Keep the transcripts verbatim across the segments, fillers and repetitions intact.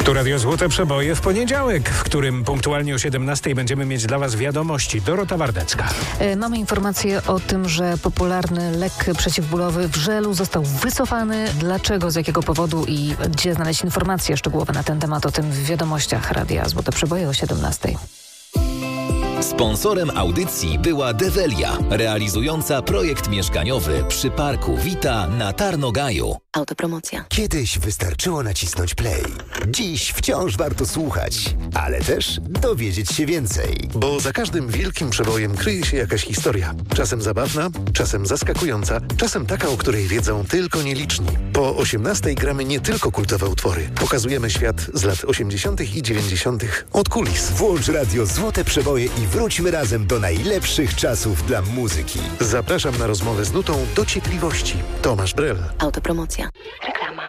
Tu Radio Złote Przeboje w poniedziałek, w którym punktualnie o siedemnastej będziemy mieć dla Was wiadomości. Dorota Wardecka. E, mamy informację o tym, że popularny lek przeciwbólowy w żelu został wycofany. Dlaczego, z jakiego powodu i gdzie znaleźć informacje szczegółowe na ten temat, o tym w wiadomościach Radia Złote Przeboje o siedemnastej. Sponsorem audycji była Develia, realizująca projekt mieszkaniowy przy parku Wita na Tarnogaju. Autopromocja. Kiedyś wystarczyło nacisnąć play. Dziś wciąż warto słuchać, ale też dowiedzieć się więcej. Bo za każdym wielkim przebojem kryje się jakaś historia. Czasem zabawna, czasem zaskakująca, czasem taka, o której wiedzą tylko nieliczni. Po osiemnastej gramy nie tylko kultowe utwory. Pokazujemy świat z lat osiemdziesiątych i dziewięćdziesiątych od kulis. Włącz Radio Złote Przeboje i wróćmy razem do najlepszych czasów dla muzyki. Zapraszam na rozmowę z nutą dociekliwości. Tomasz Brel. Autopromocja. Reklama.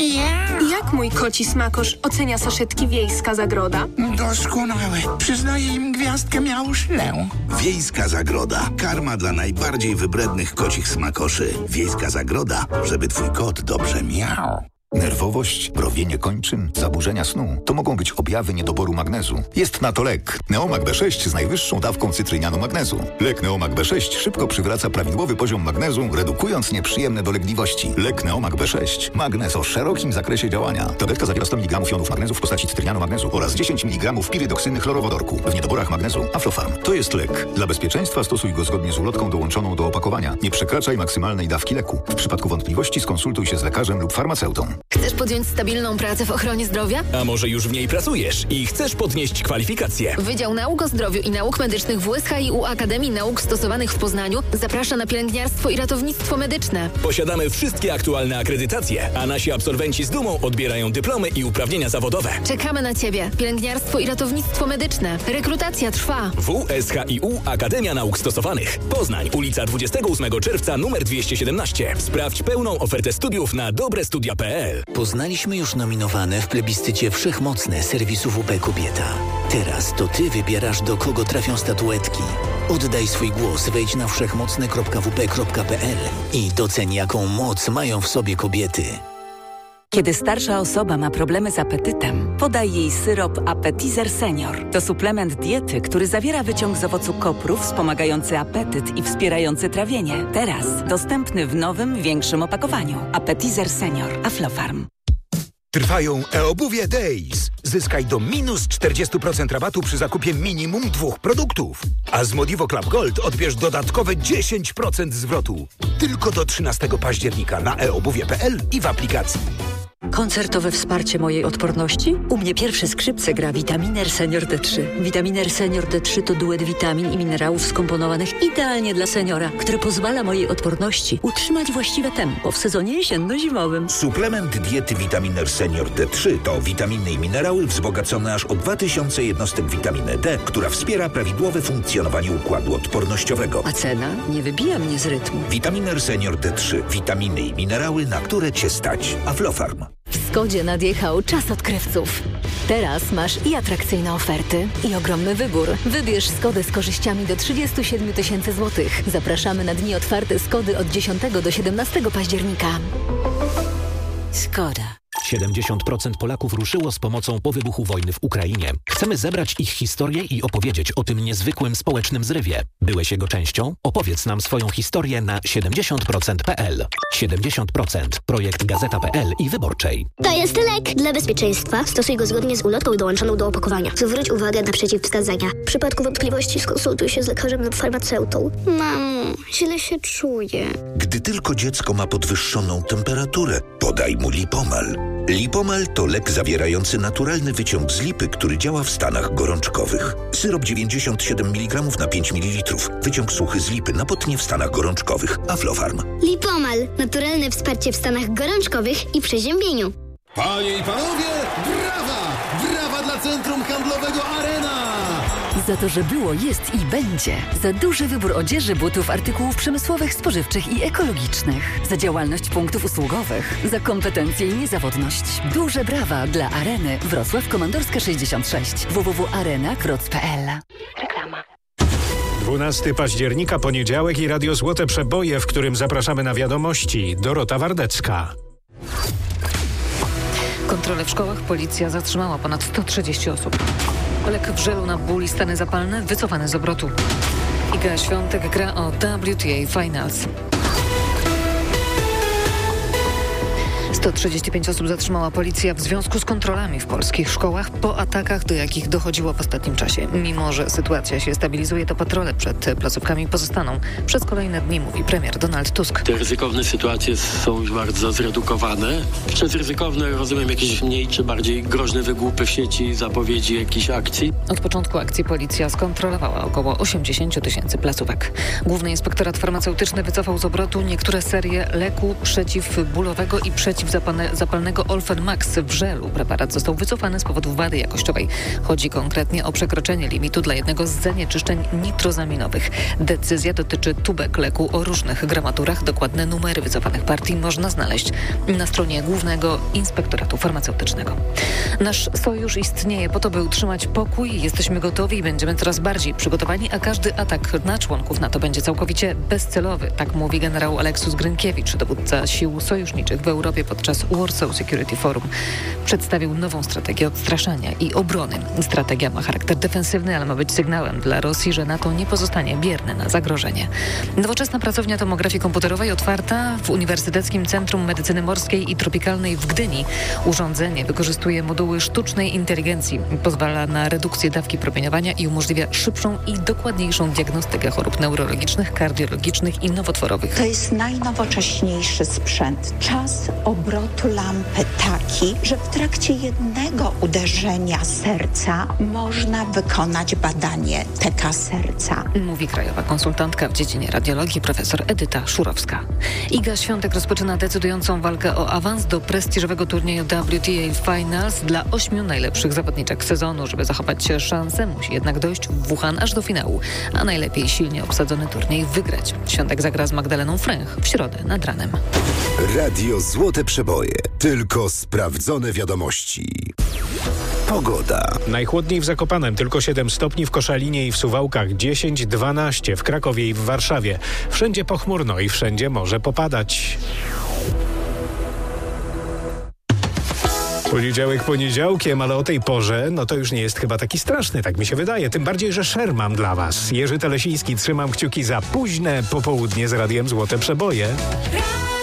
Jak mój koci smakosz ocenia saszetki Wiejska Zagroda? Doskonałe. Przyznaję im gwiazdkę miałuszlę. Wiejska Zagroda. Karma dla najbardziej wybrednych kocich smakoszy. Wiejska Zagroda, żeby twój kot dobrze miał. Nerwowość, mrowienie kończyn, zaburzenia snu to mogą być objawy niedoboru magnezu. Jest na to lek Neomag B sześć z najwyższą dawką cytrynianu magnezu. Lek Neomag B sześć szybko przywraca prawidłowy poziom magnezu, redukując nieprzyjemne dolegliwości. Lek Neomag B sześć. Magnez o szerokim zakresie działania. Tabletka zawiera sto miligramów jonów magnezu w postaci cytrynianu magnezu oraz dziesięć miligramów pirydoksyny chlorowodorku. W niedoborach magnezu Aflofarm. To jest lek. Dla bezpieczeństwa stosuj go zgodnie z ulotką dołączoną do opakowania. Nie przekraczaj maksymalnej dawki leku. W przypadku wątpliwości skonsultuj się z lekarzem lub farmaceutą. Chcesz podjąć stabilną pracę w ochronie zdrowia? A może już w niej pracujesz i chcesz podnieść kwalifikacje? Wydział Nauk o Zdrowiu i Nauk Medycznych w U S H I U Akademii Nauk Stosowanych w Poznaniu zaprasza na pielęgniarstwo i ratownictwo medyczne. Posiadamy wszystkie aktualne akredytacje, a nasi absolwenci z dumą odbierają dyplomy i uprawnienia zawodowe. Czekamy na Ciebie. Pielęgniarstwo i ratownictwo medyczne. Rekrutacja trwa. W S H I U Akademia Nauk Stosowanych. Poznań, ulica dwudziestego ósmego czerwca, numer dwieście siedemnaście. Sprawdź pełną ofertę studiów na dobrestudia kropka p l. Poznaliśmy już nominowane w plebiscycie Wszechmocne serwisu W P Kobieta. Teraz to Ty wybierasz, do kogo trafią statuetki. Oddaj swój głos, wejdź na wszechmocne kropka w p kropka p l i doceń, jaką moc mają w sobie kobiety. Kiedy starsza osoba ma problemy z apetytem, podaj jej syrop Appetizer Senior. To suplement diety, który zawiera wyciąg z owocu kopru wspomagający apetyt i wspierający trawienie. Teraz dostępny w nowym, większym opakowaniu. Appetizer Senior. Aflofarm. Trwają e-obuwie Days. Zyskaj do minus czterdzieści procent rabatu przy zakupie minimum dwóch produktów. A z Modivo Club Gold odbierz dodatkowe dziesięć procent zwrotu. Tylko do trzynastego października na e obuwie kropka p l i w aplikacji. Koncertowe wsparcie mojej odporności? U mnie pierwsze skrzypce gra Vitaminer Senior D trzy. Vitaminer Senior D trzy to duet witamin i minerałów skomponowanych idealnie dla seniora, który pozwala mojej odporności utrzymać właściwe tempo w sezonie jesienno-zimowym. Suplement diety Vitaminer Senior D trzy to witaminy i minerały wzbogacone aż o dwa tysiące jednostek witaminy D, która wspiera prawidłowe funkcjonowanie układu odpornościowego. A cena nie wybija mnie z rytmu. Vitaminer Senior D trzy. Witaminy i minerały, na które Cię stać. Aflofarm. W Skodzie nadjechał czas odkrywców. Teraz masz i atrakcyjne oferty, i ogromny wybór. Wybierz Skodę z korzyściami do trzydzieści siedem tysięcy złotych. Zapraszamy na dni otwarte Skody od dziesiątego do siedemnastego października. Skoda. siedemdziesiąt procent Polaków ruszyło z pomocą po wybuchu wojny w Ukrainie. Chcemy zebrać ich historię i opowiedzieć o tym niezwykłym społecznym zrywie. Byłeś jego częścią? Opowiedz nam swoją historię na siedemdziesiąt procent kropka p l. siedemdziesiąt procent. Projekt Gazeta kropka p l i Wyborczej. To jest lek. Dla bezpieczeństwa stosuj go zgodnie z ulotką dołączoną do opakowania. Zwróć uwagę na przeciwwskazania. W przypadku wątpliwości skonsultuj się z lekarzem lub farmaceutą. Mamo, źle się czuję. Gdy tylko dziecko ma podwyższoną temperaturę, podaj mu Lipomal. Lipomal to lek zawierający naturalny wyciąg z lipy, który działa w stanach gorączkowych. Syrop dziewięćdziesiąt siedem miligramów na pięć mililitrów. Wyciąg suchy z lipy na potnie w stanach gorączkowych. Aflofarm. Lipomal. Naturalne wsparcie w stanach gorączkowych i przeziębieniu. Panie i panowie, brawa! Brawa dla Centrum Handlowego Arena! Za to, że było, jest i będzie. Za duży wybór odzieży, butów, artykułów przemysłowych, spożywczych i ekologicznych. Za działalność punktów usługowych. Za kompetencje i niezawodność. Duże brawa dla Areny. Wrocław Komandorska sześćdziesiąt sześć. w w w kropka arena kropka p l. Reklama. dwunastego października, poniedziałek i Radio Złote Przeboje, w którym zapraszamy na wiadomości. Dorota Wardecka. Kontrola kontrole w szkołach policja zatrzymała ponad sto trzydzieści osób. Lek w żelu na ból i stany zapalne wycofany z obrotu. Iga Świątek gra o W T A Finals. sto trzydzieści pięć osób zatrzymała policja w związku z kontrolami w polskich szkołach po atakach, do jakich dochodziło w ostatnim czasie. Mimo że sytuacja się stabilizuje, to patrole przed placówkami pozostaną przez kolejne dni, mówi premier Donald Tusk. Te ryzykowne sytuacje są już bardzo zredukowane. Przez ryzykowne rozumiem jakieś mniej czy bardziej groźne wygłupy w sieci, zapowiedzi jakichś akcji. Od początku akcji policja skontrolowała około osiemdziesiąt tysięcy placówek. Główny Inspektorat Farmaceutyczny wycofał z obrotu niektóre serie leku przeciwbólowego i przeciw zapalnego Olfen Max w żelu. Preparat został wycofany z powodu wady jakościowej. Chodzi konkretnie o przekroczenie limitu dla jednego z zanieczyszczeń nitrozaminowych. Decyzja dotyczy tubek leku o różnych gramaturach. Dokładne numery wycofanych partii można znaleźć na stronie Głównego Inspektoratu Farmaceutycznego. Nasz sojusz istnieje po to, by utrzymać pokój. Jesteśmy gotowi i będziemy coraz bardziej przygotowani, a każdy atak na członków NATO będzie całkowicie bezcelowy. Tak mówi generał Aleksus Grynkiewicz, dowódca sił sojuszniczych w Europie podczas Warsaw Security Forum. Przedstawił nową strategię odstraszania i obrony. Strategia ma charakter defensywny, ale ma być sygnałem dla Rosji, że NATO nie pozostanie bierne na zagrożenie. Nowoczesna pracownia tomografii komputerowej otwarta w Uniwersyteckim Centrum Medycyny Morskiej i Tropikalnej w Gdyni. Urządzenie wykorzystuje moduły sztucznej inteligencji. Pozwala na redukcję dawki promieniowania i umożliwia szybszą i dokładniejszą diagnostykę chorób neurologicznych, kardiologicznych i nowotworowych. To jest najnowocześniejszy sprzęt. Czas obrotu lampy taki, że w trakcie jednego uderzenia serca można wykonać badanie T K serca. Mówi krajowa konsultantka w dziedzinie radiologii profesor Edyta Szurowska. Iga Świątek rozpoczyna decydującą walkę o awans do prestiżowego turnieju W T A Finals dla ośmiu najlepszych zawodniczek sezonu. Żeby zachować szansę, musi jednak dojść w Wuhan aż do finału, a najlepiej silnie obsadzony turniej wygrać. Świątek zagra z Magdaleną Fręch w środę nad ranem. Radio Złote Przeboje. Tylko sprawdzone wiadomości. Pogoda. Najchłodniej w Zakopanem, tylko siedem stopni, w Koszalinie i w Suwałkach dziesięć dwanaście, w Krakowie i w Warszawie. Wszędzie pochmurno i wszędzie może popadać. Poniedziałek poniedziałkiem, ale o tej porze, no to już nie jest chyba taki straszny, tak mi się wydaje. Tym bardziej, że Sher mam dla was. Jerzy Telesiński, trzymam kciuki za późne popołudnie z Radiem Złote Przeboje.